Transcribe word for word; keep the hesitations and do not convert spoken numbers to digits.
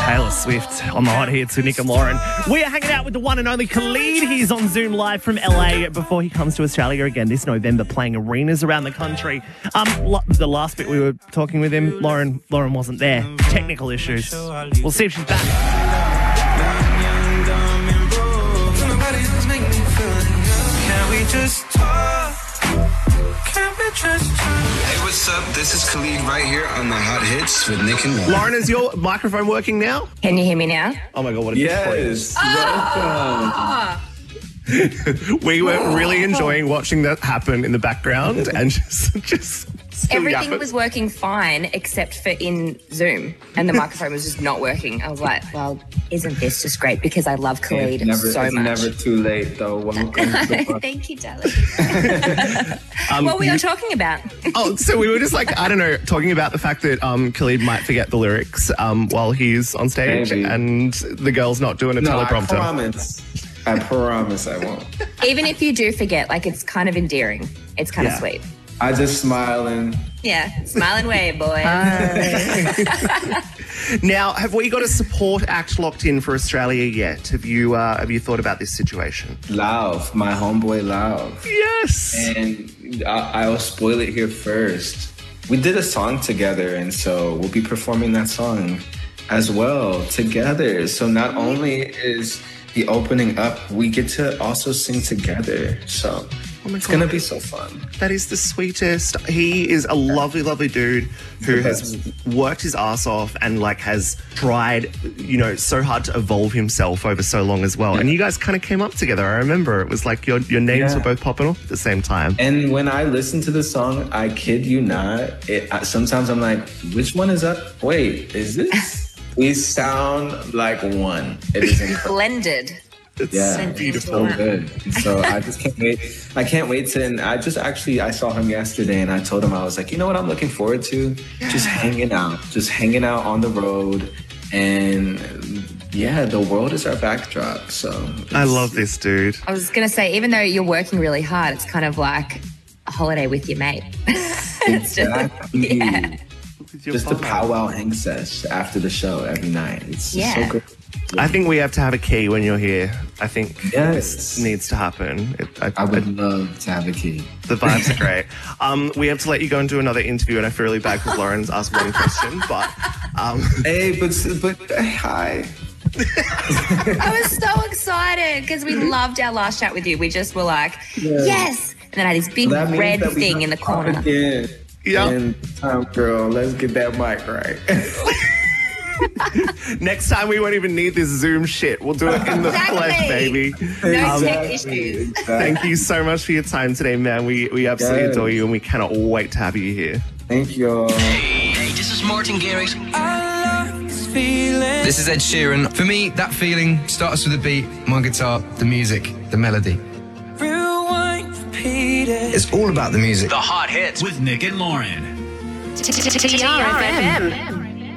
Taylor Swift on the hot hits with Nick and Lauren. We are hanging out with the one and only Khalid. He's on Zoom live from L A before he comes to Australia again this November, playing arenas around the country. Um, lo- the last bit we were talking with him, Lauren, Lauren wasn't there. Technical issues. We'll see if she's back. Can we just talk? Can we just talk? Hey, what's up? This is Khalid right here on the Hot Hits with Nick and Lauren. Lauren, is your microphone working now? Can you hear me now? Oh my God, what a Yes. welcome. We were really enjoying watching that happen in the background and just, just Everything was working fine except for in Zoom, and the microphone was just not working. I was like, well, isn't this just great? Because I love Khalid It's never, so it's much. never too late, though. Welcome. Thank you, darling. Um, what were you you- talking about? Oh, so we were just like, I don't know, talking about the fact that um, Khalid might forget the lyrics um, while he's on stage Maybe. and the girl's not doing a No, I teleprompter. promise. I promise I won't. Even if you do forget, like, it's kind of endearing. It's kind Yeah. of sweet. I just smile and Yeah, smile and wave, boy. Now, have we got a support act locked in for Australia yet? Have you uh, have you thought about this situation? Lauv, my homeboy Lauv. Yes. And I- I'll spoil it here first. We did a song together, and so we'll be performing that song as well together. So not only is the opening up, we get to also sing together. So Oh my it's God. gonna be so fun. That is the sweetest. He is a lovely, lovely dude who The has worked his ass off and like has tried, you know, so hard to evolve himself over so long as well. And you guys kind of came up together. I remember it was like your your names Yeah. were both popping off at the same time. And when I listen to the song, I kid you not, it, I, sometimes I'm like, which one is up? Wait, is this? We sound like one. It is incredible. Blended. It's Yeah, so it's beautiful. so good. So I just can't wait. I can't wait to. And I just actually I saw him yesterday, and I told him I was like, you know what I'm looking forward to? Just hanging out, just hanging out on the road, and yeah, the world is our backdrop. So I love this dude. I was going to say, even though you're working really hard, it's kind of like a holiday with your mate. It's just, Exactly. yeah. Just the powwow hang sesh after the show every night. It's Yeah. so good. I think we have to have a key when you're here. I think Yes. this needs to happen. It, I, I would I- love to have a key. the vibes are great. Um, we have to let you go and do another interview, and I feel really bad because Lauren's asked one question, but um, Hey, but but hey, hi. I was so excited because we loved our last chat with you. We just were like, yes. And then I had this big That means red that we thing in the have to talk corner. Again. Yeah. And time, girl, let's get that mic right. next time we won't even need this Zoom shit. We'll do it in the Exactly. flesh, baby. No Um, tech issues. Thank you so much for your time today, man. We we absolutely Yes. adore you, and we cannot wait to have you here. Thank you all. Hey, this is Martin Garrix. I love this feeling. This is Ed Sheeran. For me, that feeling starts with the beat, my guitar, the music, the melody. Rewind, repeat it. It's all about the music. The Hot Hits with Nick and Lauren. T R F M.